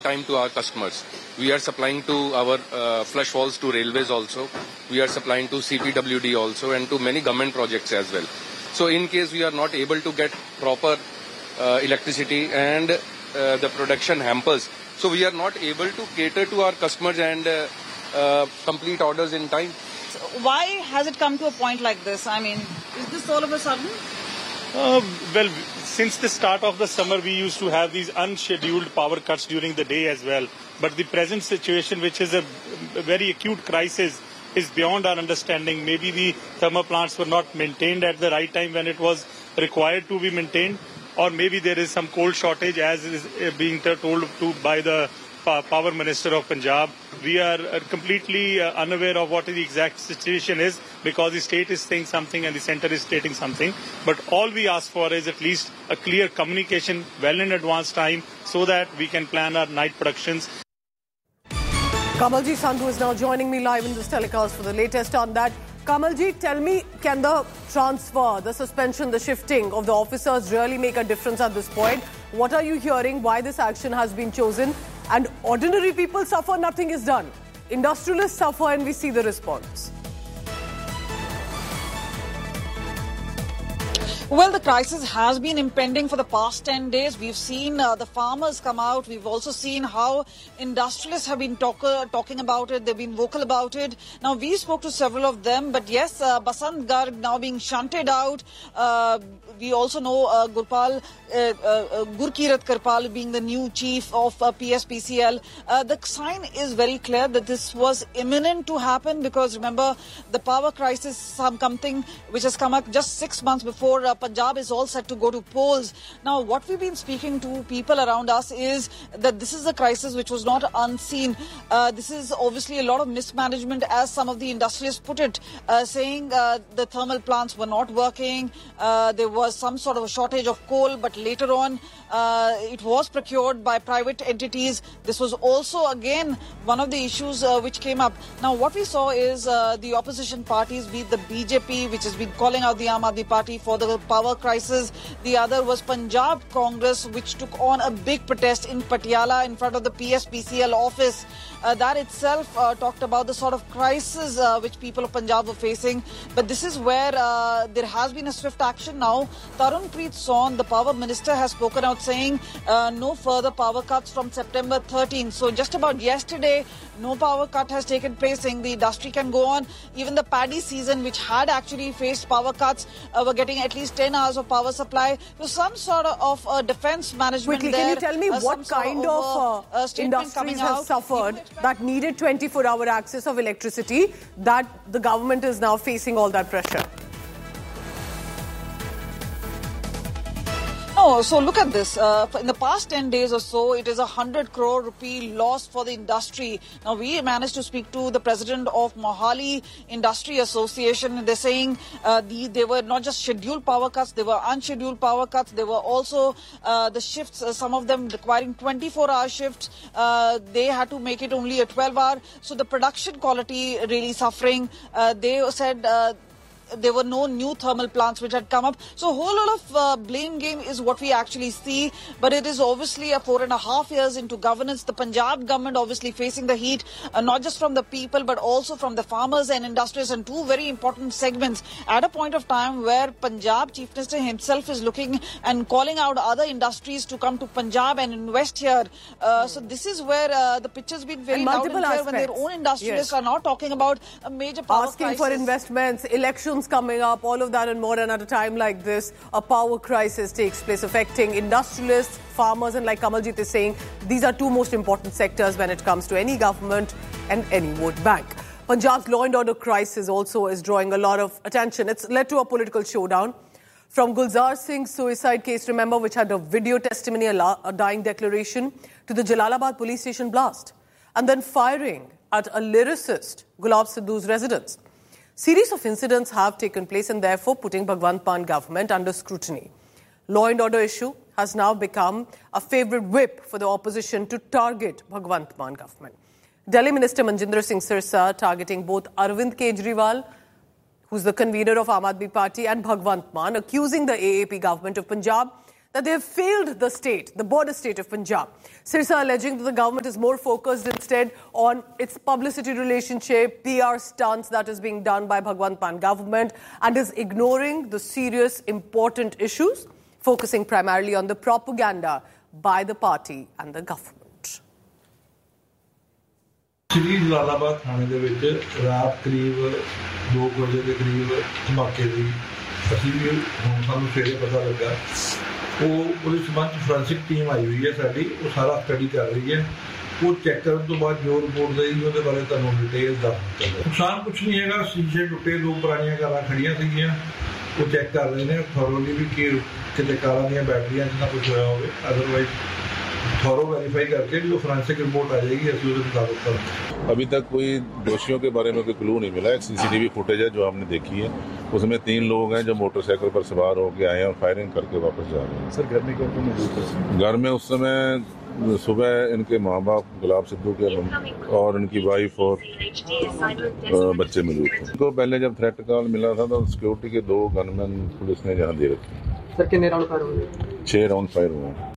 time to our customers. We are supplying to our flush walls to railways also. We are supplying to CPWD also and to many government projects as well. So in case we are not able to get proper electricity and the production hampers, so we are not able to cater to our customers and complete orders in time. So why has it come to a point like this? I mean, is this all of a sudden? Well, since the start of the summer, we used to have these unscheduled power cuts during the day as well. But the present situation, which is a very acute crisis, is beyond our understanding. Maybe the thermal plants were not maintained at the right time when it was required to be maintained, or maybe there is some coal shortage as is being told to by the Power Minister of Punjab. We are completely unaware of what the exact situation is, because the state is saying something and the centre is stating something. But all we ask for is at least a clear communication well in advance time so that we can plan our night productions. Kamalji Sandhu is now joining me live in this telecast for the latest on that. Kamalji, tell me, can the transfer, the suspension, the shifting of the officers really make a difference at this point? What are you hearing? Why this action has been chosen? And ordinary people suffer, nothing is done. Industrialists suffer and we see the response. Well, the crisis has been impending for the past 10 days. We've seen the farmers come out. We've also seen how industrialists have been talking about it. They've been vocal about it. Now, we spoke to several of them. But yes, Basant Garg now being shunted out. We also know Gurkirat Karpal being the new chief of PSPCL. The sign is very clear that this was imminent to happen, because remember, the power crisis, something which has come up just 6 months before Punjab is all set to go to polls. Now, what we've been speaking to people around us is that this is a crisis which was not unseen. This is obviously a lot of mismanagement, as some of the industrialists put it, saying the thermal plants were not working. There was some sort of a shortage of coal, but later on it was procured by private entities. This was also again one of the issues which came up. Now, what we saw is the opposition parties, be it the BJP, which has been calling out the Aam Aadmi Party for the power crisis. The other was Punjab Congress, which took on a big protest in Patiala in front of the PSPCL office. That itself talked about the sort of crisis which people of Punjab were facing. But this is where there has been a swift action now. Tarunpreet Saun, the power minister, has spoken out saying no further power cuts from September 13. So just about yesterday, no power cut has taken place, saying the industry can go on. Even the paddy season, which had actually faced power cuts, were getting at least 10 hours of power supply. So some sort of defense management. Quickly, there. Can you tell me what kind of industries have suffered that needed 24-hour access of electricity, that the government is now facing all that pressure? No, so look at this. In the past 10 days or so, it is 100 crore rupee loss for the industry. Now, we managed to speak to the president of Mohali Industry Association. They're saying they were not just scheduled power cuts, they were unscheduled power cuts. There were also the shifts, some of them requiring 24-hour shifts. They had to make it only a 12-hour. So the production quality really suffering. They said there were no new thermal plants which had come up. So a whole lot of blame game is what we actually see. But it is obviously a 4.5 years into governance. The Punjab government obviously facing the heat, not just from the people, but also from the farmers and industries, and two very important segments at a point of time where Punjab Chief Minister himself is looking and calling out other industries to come to Punjab and invest here. So this is where the picture has been very loud and clear when their own industrialists are now talking about a major power asking crisis. For investments, elections coming up, all of that and more. And at a time like this, a power crisis takes place, affecting industrialists, farmers, and like Kamaljeet is saying, these are two most important sectors when it comes to any government and any vote bank. Punjab's law and order crisis also is drawing a lot of attention. It's led to a political showdown. From Gulzar Singh's suicide case, remember, which had a video testimony, a dying declaration, to the Jalalabad police station blast, and then firing at a lyricist, Gulab Sidhu's residence. Series of incidents have taken place and therefore putting Bhagwant Mann government under scrutiny. Law and order issue has now become a favourite whip for the opposition to target Bhagwant Mann government. Delhi Minister Manjinder Singh Sirsa targeting both Arvind Kejriwal, who's the convener of Aam Aadmi Party, and Bhagwant Mann, accusing the AAP government of Punjab that they have failed the state, the border state of Punjab. Sirsa alleging that the government is more focused instead on its publicity relationship, PR stunts that is being done by Bhagwant Mann government and is ignoring the serious, important issues, focusing primarily on the propaganda by the party and the government. Shri Jalalabad थाने ਦੇ ਵਿੱਚ ਰਾਤ ਕਰੀਬ 2 ਵਜੇ ਦੇ ਕਰੀਬ ਧਮਾਕੇ ਦੀ ਅਸੀਂ ਵੀ ਹੁਣ ਸਾਨੂੰ ਸਵੇਰੇ ਪਤਾ ਲੱਗਾ ਉਹਦੇ ਸੰਬੰਧ ਫੋਰੈਂਸਿਕ ਟੀਮ ਆਈ ਹੋਈ ਹੈ ਸਾਡੀ ਉਹ ਸਾਰਾ ਸਟੱਡੀ ਕਰ ਰਹੀ ਹੈ ਉਹ ਚੈੱਕ ਕਰਨ ਤੋਂ ਬਾਅਦ ਜੋ ਰਿਪੋਰਟ ਦੇਗੀ ਉਹਦੇ ਬਾਰੇ ਤੁਹਾਨੂੰ ਡਿਟੇਲ ਦੱਸ ਦਿੱਤਾ ਨੁਕਸਾਨ ਕੁਝ ਨਹੀਂ ਹੈਗਾ ਸ਼ੀਸ਼ੇ ਟੁੱਟੇ 2 ਪੁਰਾਣੀਆਂ ਕਾਰਾਂ ਖੜੀਆਂ ਸੀਗੀਆਂ ਉਹ ਚੈੱਕ ਕਰ ਰਹੇ ਨੇ ਥੋਰੋਲੀ ਵੀ ਕਿ ਕਿਤੇ ਕਾਰਾਂ ਦੀਆਂ ਬੈਟਰੀਆਂ ਜਿੰਨਾ ਕੁਝ ਹੋਇਆ ਹੋਵੇ ਅਦਰਵਾਈਜ਼ थोरो वेरीफाई करके जो फोरेंसिक रिपोर्ट आ जाएगी ऐसे उसे मुताबिक करेंगे। अभी तक कोई दोषियों के बारे में कोई क्लू नहीं मिला। एक सीसीटीवी फुटेज है जो हमने देखी है, उसमें 3 लोग हैं जो मोटरसाइकिल पर सवार होकर आए हैं और फायरिंग करके वापस जा रहे हैं। सर घर में कौन मौजूद थे? घर में उस समय सुबह इनके माँ बाप गुलाब सिद्धू के और इनकी वाइफ और बच्चे मौजूद थे। तो पहले जब थ्रेट कॉल मिला था तो सिक्योरिटी के 2 गनमैन पुलिस ने यहाँ दे रखे। सर कितने राउंड फायर हुए? 6 राउंड फायर हुए हैं।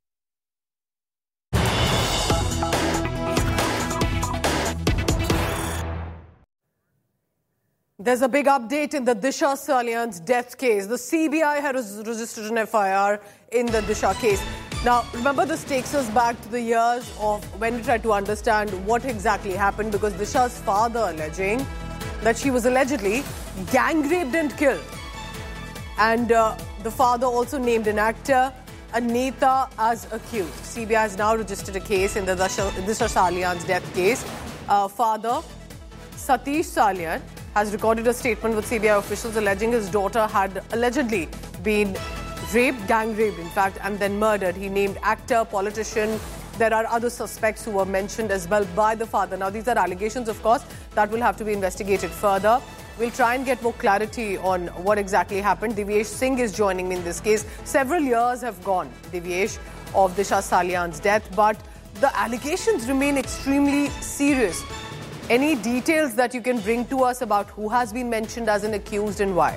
There's a big update in the Disha Salian's death case. The CBI has registered an FIR in the Disha case. Now, remember, this takes us back to the years of when we tried to understand what exactly happened, because Disha's father alleging that she was allegedly gang raped and killed. And the father also named an actor, a Neta, as accused. CBI has now registered a case in the Disha Salian's death case. Father Satish Salian has recorded a statement with CBI officials alleging his daughter had allegedly been raped, gang raped in fact, and then murdered. He named actor, politician. There are other suspects who were mentioned as well by the father. Now, these are allegations, of course, that will have to be investigated further. We'll try and get more clarity on what exactly happened. Divyesh Singh is joining me in this case. Several years have gone, Divyesh, of Disha Salian's death, but the allegations remain extremely serious. Any details that you can bring to us about who has been mentioned as an accused and why?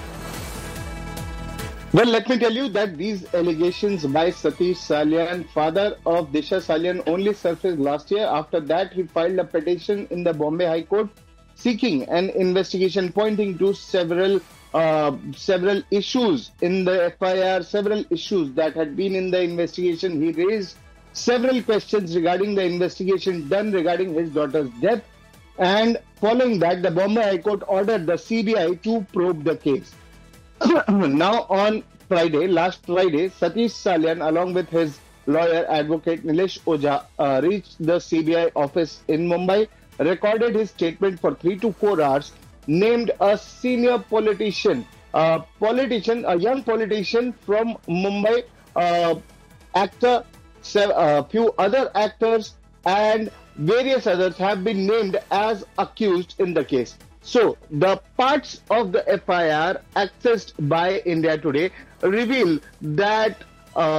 Well, let me tell you that these allegations by Satish Salian, father of Disha Salian, only surfaced last year. After that, he filed a petition in the Bombay High Court seeking an investigation pointing to several issues in the FIR, several issues that had been in the investigation. He raised several questions regarding the investigation done regarding his daughter's death. And following that, the Bombay High Court ordered the CBI to probe the case. Now, on last Friday, Satish Salian, along with his lawyer, advocate Nilesh Oja, reached the CBI office in Mumbai, recorded his statement for 3 to 4 hours, named a senior politician, a young politician from Mumbai, actor, a few other actors, and various others have been named as accused in the case. So, the parts of the FIR accessed by India Today reveal that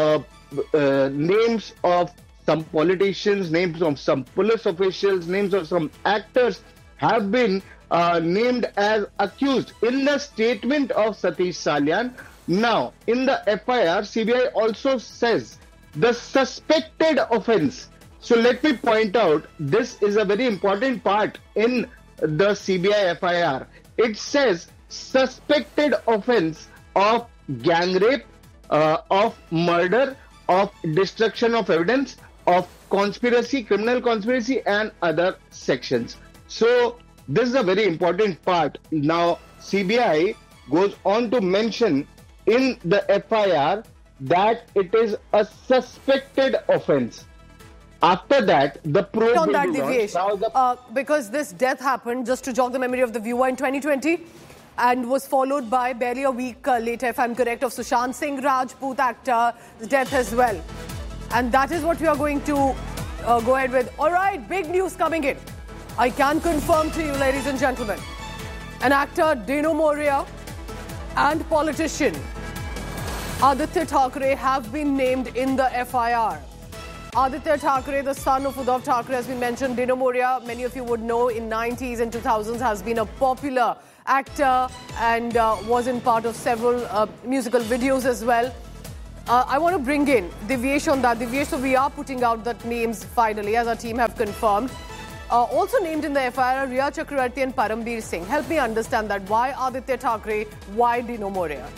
names of some politicians, names of some police officials, names of some actors have been named as accused in the statement of Satish Salian. Now, in the FIR, CBI also says the suspected offence. So let me point out, this is a very important part in the CBI FIR. It says suspected offence of gang rape, of murder, of destruction of evidence, of conspiracy, criminal conspiracy, and other sections. So this is a very important part. Now, CBI goes on to mention in the FIR that it is a suspected offence. After that, the probe on that, will be Divyesh, because this death happened, just to jog the memory of the viewer, in 2020, and was followed by barely a week later, if I'm correct, of Sushant Singh Rajput actor's death as well. And that is what we are going to go ahead with. All right, big news coming in. I can confirm to you, ladies and gentlemen, an actor, Dino Moria, and politician Aditya Thackeray have been named in the FIR. Aditya Thackeray, the son of Uddhav Thackeray, has been mentioned. Dino Moria, many of you would know, in 90s and 2000s has been a popular actor and was in part of several musical videos as well. I want to bring in Divyesh on that. Divyesh, so we are putting out that names finally, as our team have confirmed. Also named in the FIR, Riya Chakravarti and Parambir Singh. Help me understand that. Why Aditya Thackeray? Why Dino Moria?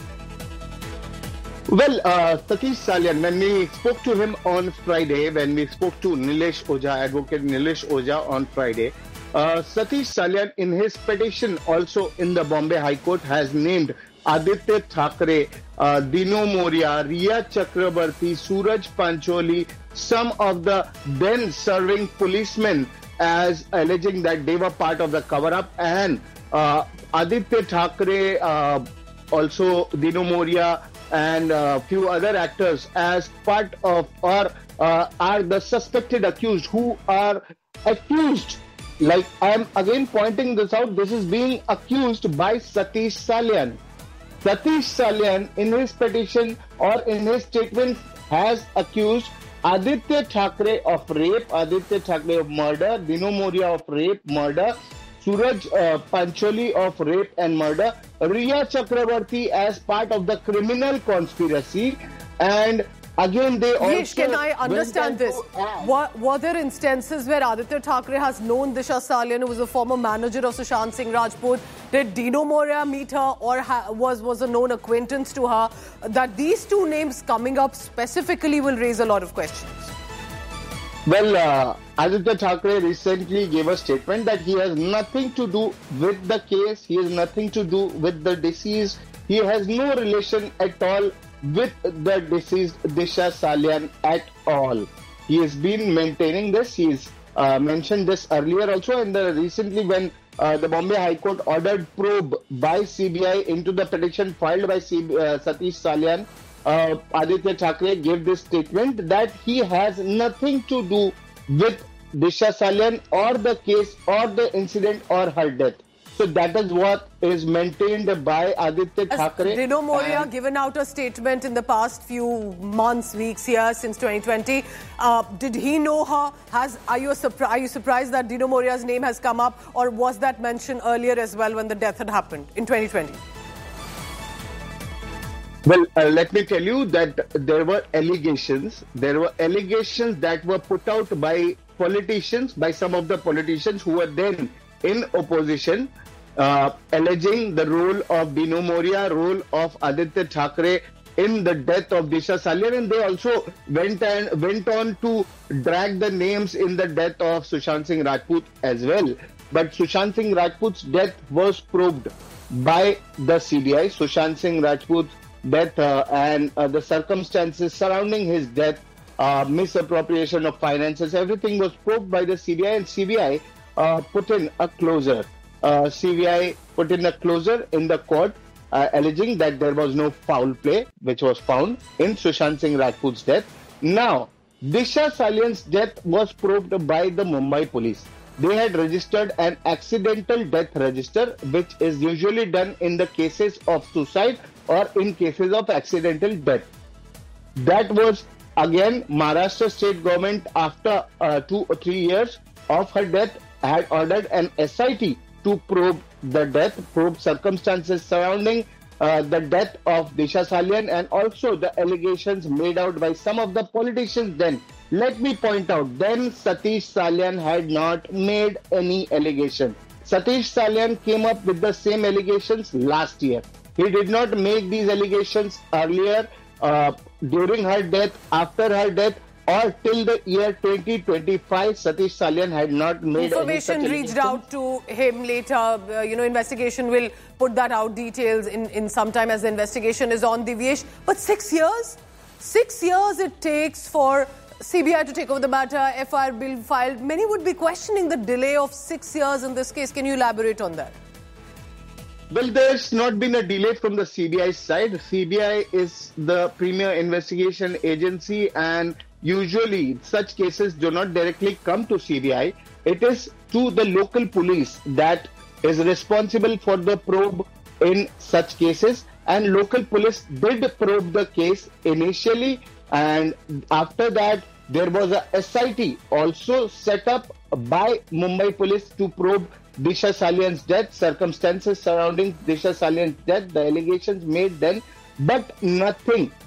Well, Satish Salyan, when we spoke to him on Friday, when we spoke to Nilesh Oja, Advocate Nilesh Oja on Friday, Satish Salyan in his petition also in the Bombay High Court has named Aditya Thackeray, Dino Moria, Riya Chakrabarti, Suraj Pancholi, some of the then serving policemen as alleging that they were part of the cover-up, and Aditya Thackeray, also Dino Moria, and a few other actors as part of or are the suspected accused who are accused. Like, I am again pointing this out, this is being accused by Satish Salyan. Satish Salyan in his petition or in his statement has accused Aditya Thackeray of rape, Aditya Thackeray of murder, Dino Moria of rape, murder, Suraj Pancholi of rape and murder, Riya Chakravarti as part of the criminal conspiracy, and again they also... Can I understand this? Were there instances where Aditya Thackeray has known Disha Salyan, who was a former manager of Sushant Singh Rajput? Did Dino Moria meet her, or was a known acquaintance to her? That these two names coming up specifically will raise a lot of questions. Well, Aditya Thackeray recently gave a statement that he has nothing to do with the case, he has nothing to do with the deceased, he has no relation at all with the deceased Disha Salyan at all. He has been maintaining this. He's mentioned this earlier also, and recently when the Bombay High Court ordered probe by CBI into the petition filed by Satish Salyan, Aditya Thackeray gave this statement that he has nothing to do with Disha Salyan or the case or the incident or her death. So that is what is maintained by Aditya Thackeray. Dino Moria given out a statement in the past few months, weeks here since 2020. Did he know her? Are you surprised that Dino Moria's name has come up, or was that mentioned earlier as well when the death had happened in 2020? Well, let me tell you that there were allegations. There were allegations that were put out by politicians, by some of the politicians who were then in opposition, alleging the role of Dino Moria, role of Aditya Thackeray in the death of Disha Salyan, and they also went on to drag the names in the death of Sushant Singh Rajput as well. But Sushant Singh Rajput's death was probed by the CBI. Sushant Singh Rajput's death and the circumstances surrounding his death, misappropriation of finances, everything was probed by the CBI, and CBI put in a closure. CBI put in a closure in the court, alleging that there was no foul play which was found in Sushant Singh Rajput's death. Now, Disha Salyan's death was probed by the Mumbai police. They had registered an accidental death register, which is usually done in the cases of suicide or in cases of accidental death. That was again Maharashtra state government, after 2 or 3 years of her death, had ordered an SIT to probe the death, probe circumstances surrounding the death of Disha Salyan, and also the allegations made out by some of the politicians then. Let me point out, then Satish Salyan had not made any allegation. Satish Salyan came up with the same allegations last year. He did not make these allegations earlier, during her death, after her death, or till the year 2025. Satish Salyan had not made information reached out to him later. Investigation will put that out, details in some time as the investigation is on, Divyesh. But 6 years? 6 years it takes for CBI to take over the matter, FIR bill filed. Many would be questioning the delay of 6 years in this case. Can you elaborate on that? Well, there's not been a delay from the CBI side. CBI is the premier investigation agency, and usually such cases do not directly come to CBI. It is to the local police that is responsible for the probe in such cases, and local police did probe the case initially, and after that there was a SIT also set up by Mumbai police to probe Disha Salyan's death, circumstances surrounding Disha Salyan's death, the allegations made then, but nothing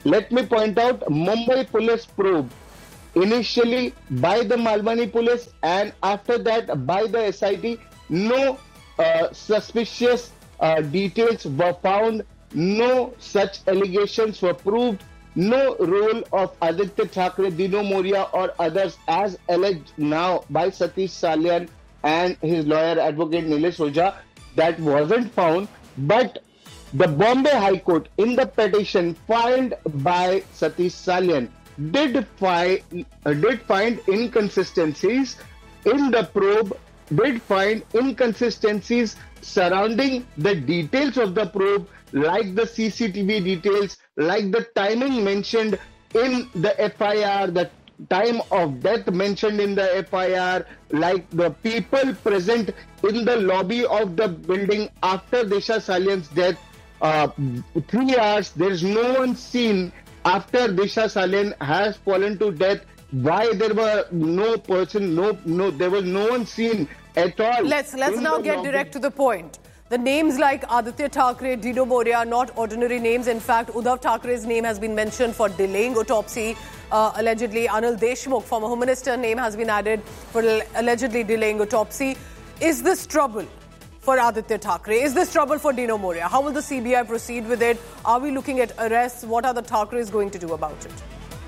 let me point out Mumbai police probe initially by the Malwani police and after that by the SIT. No suspicious details were found. No such allegations were proved. No role of Aditya Thackeray, Dino Moria or others as alleged now by Satish Salyan and his lawyer advocate Nilesh Oja, that wasn't found. But the Bombay High Court in the petition filed by Satish Salyan did find inconsistencies in the probe, did find inconsistencies surrounding the details of the probe, like the CCTV details, like the timing mentioned in the FIR, the time of death mentioned in the FIR, like the people present in the lobby of the building after Disha Salyan's death. 3 hours, there is no one seen after Disha Salyan has fallen to death. Why there were no person, there was no one seen at all. Let's now get direct to the point. The names like Aditya Thackeray, Dino Moria are not ordinary names. In fact, Uddhav Thackeray's name has been mentioned for delaying autopsy. Allegedly, Anil Deshmukh, former Home Minister, name has been added for allegedly delaying autopsy. Is this trouble for Aditya Thackeray? Is this trouble for Dino Moria? How will the CBI proceed with it? Are we looking at arrests? What are the Thackerays going to do about it?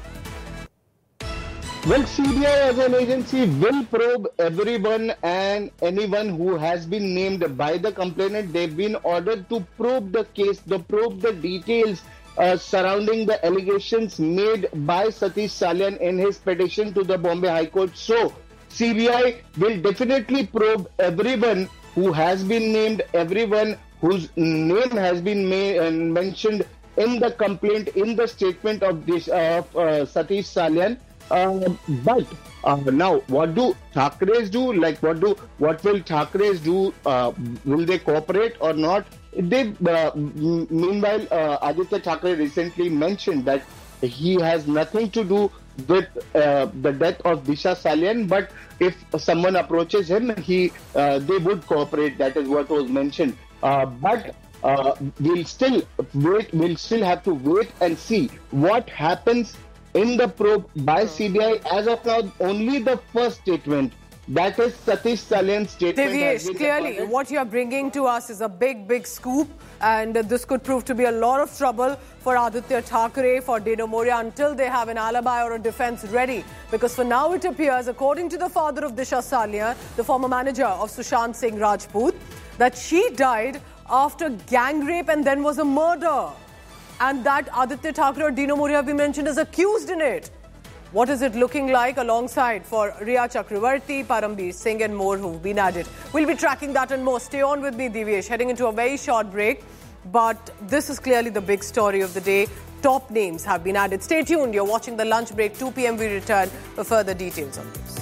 Well, CBI as an agency will probe everyone and anyone who has been named by the complainant. They've been ordered to probe the case, to probe the details surrounding the allegations made by Satish Salyan in his petition to the Bombay High Court. So, CBI will definitely probe everyone who has been named, everyone whose name has been mentioned in the complaint, in the statement of Satish Salyan. But now, what do Thackerays do? Like, what will Thackerays do? Will they cooperate or not? Meanwhile, Aditya Thackeray recently mentioned that he has nothing to do with the death of Disha Salyan. But if someone approaches him, they would cooperate. That is what was mentioned. But we'll still wait. We'll still have to wait and see what happens in the probe by CBI. As of now, only the first statement, that is Satish Salyan's statement. Divyesh, clearly what you are bringing to us is a big scoop, and this could prove to be a lot of trouble for Aditya Thackeray, for Dino Moria, until they have an alibi or a defense ready. Because for now it appears, according to the father of Disha Salyan, the former manager of Sushant Singh Rajput, that she died after gang rape and then was a murder. And that Aditya Thackeray or Dino Moria have been mentioned as accused in it. What is it looking like alongside for Riya Chakravarti, Parambir Singh and more who've been added? We'll be tracking that and more. Stay on with me, Divyesh. Heading into a very short break. But this is clearly the big story of the day. Top names have been added. Stay tuned. You're watching The Lunch Break. 2 p.m. we return for further details on this.